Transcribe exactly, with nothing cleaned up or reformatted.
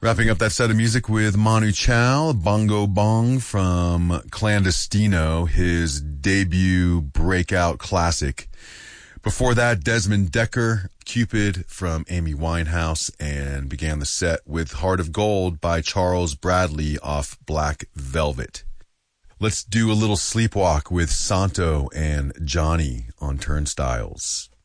Wrapping up that set of music with Manu Chao, Bongo Bong from Clandestino, his debut breakout classic. Before that, Desmond Decker, Cupid from Amy Winehouse, and began the set with Heart of Gold by Charles Bradley off Black Velvet. Let's do a little sleepwalk with Santo and Johnny on Turnstiles.